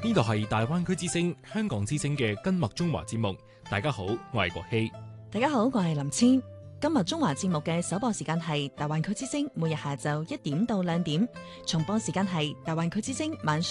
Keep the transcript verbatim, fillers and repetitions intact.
呢度係大灣區之聲、香港之聲嘅根脈中華節目。大家好，我係國希。 大家好，我係林千。今日中華節目嘅首播時間係大灣區之聲，每日下晝一點到兩點；重播時間係大灣區之聲晚上